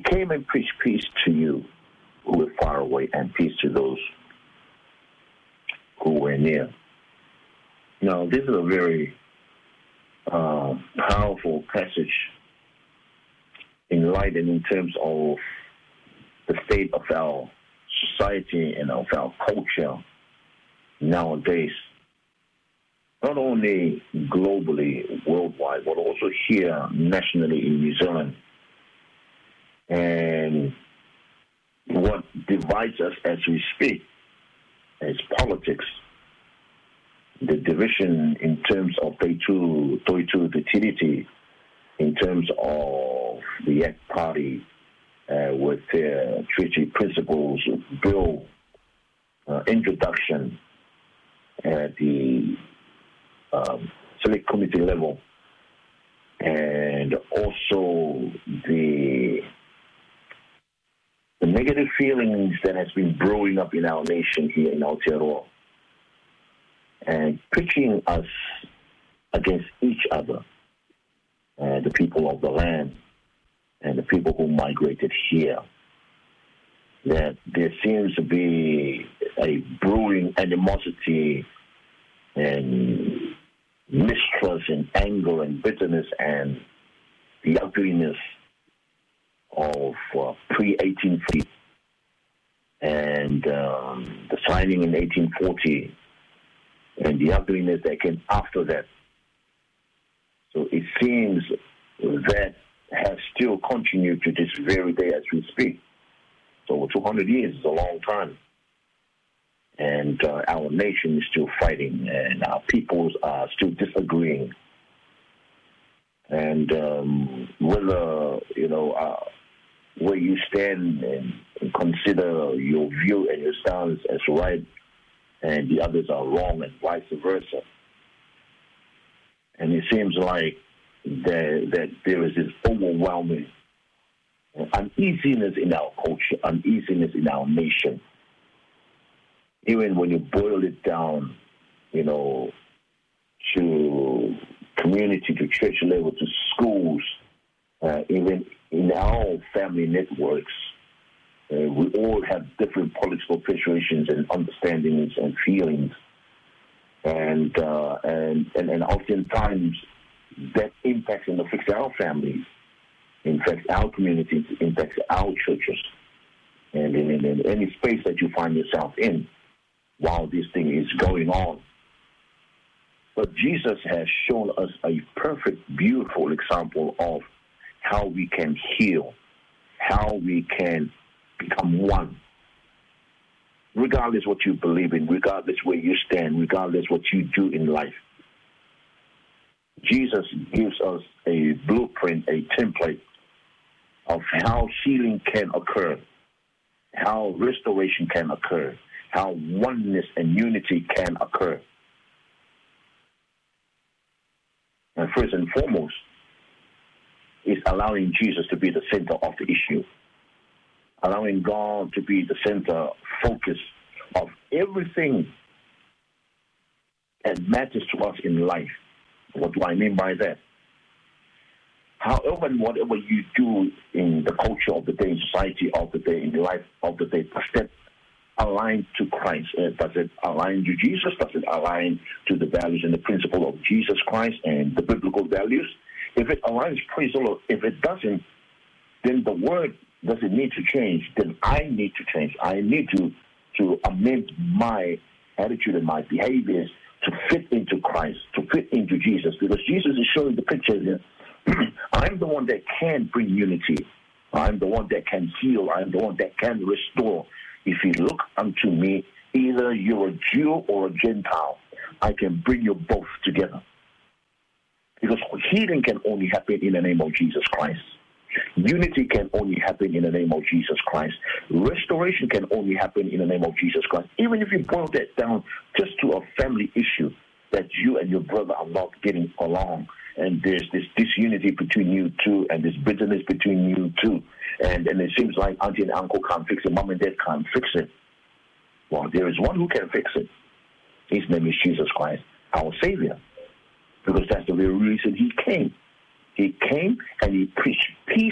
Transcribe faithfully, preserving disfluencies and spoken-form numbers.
came and preached peace to you who were far away and peace to those who were near. Now, this is a very uh, powerful passage in light and in terms of the state of our society and of our culture nowadays, not only globally, worldwide, but also here nationally in New Zealand. And what divides us as we speak is politics. The division in terms of Toitu, Toitu, the T D T, in terms of the A C T Party uh, with their treaty principles, bill uh, introduction at the um, select committee level, and also the the negative feelings that has been brewing up in our nation here in Aotearoa, and pitching us against each other, uh, the people of the land and the people who migrated here. That there seems to be a brewing animosity and mistrust and anger and bitterness and the ugliness of uh, pre eighteen forty and um, the signing in eighteen forty and the ugliness that came after that. So it seems that has still continued to this very day as we speak. So two hundred years is a long time. And uh, our nation is still fighting, and our peoples are still disagreeing. And um, whether, you know, uh, where you stand and, and consider your view and your stance as right, and the others are wrong, and vice versa. And it seems like there, that there is this overwhelming uneasiness in our culture, uneasiness in our nation. Even when you boil it down, you know, to community, to church level, to schools, uh, even in our family networks, uh, we all have different political persuasions and understandings and feelings. And, uh, and, and, and oftentimes that impacts and affects our families, impacts our communities, impacts our churches, and in, in, in any space that you find yourself in while this thing is going on. But Jesus has shown us a perfect, beautiful example of how we can heal, how we can become one. Regardless what you believe in, regardless where you stand, regardless what you do in life. Jesus gives us a blueprint, a template of how healing can occur, how restoration can occur, how oneness and unity can occur. And first and foremost is allowing Jesus to be the center of the issue, allowing God to be the center focus of everything that matters to us in life. What do I mean by that? However, whatever you do in the culture of the day, in society of the day, in the life of the day, does that align to Christ? Uh, does it align to Jesus? Does it align to the values and the principle of Jesus Christ and the biblical values? If it aligns, praise the Lord. If it doesn't, then the word doesn't need to change. Then I need to change. I need to, to amend my attitude and my behaviors to fit into Christ, to fit into Jesus. Because Jesus is showing the picture here. I'm the one that can bring unity. I'm the one that can heal. I'm the one that can restore. If you look unto me, either you're a Jew or a Gentile, I can bring you both together. Because healing can only happen in the name of Jesus Christ. Unity can only happen in the name of Jesus Christ. Restoration can only happen in the name of Jesus Christ. Even if you boil that down just to a family issue, that you and your brother are not getting along, and there's this disunity between you two, and this bitterness between you two, and, and it seems like auntie and uncle can't fix it, mom and dad can't fix it. Well, there is one who can fix it. His name is Jesus Christ, our Savior, because that's the very reason he came. He came and he preached peace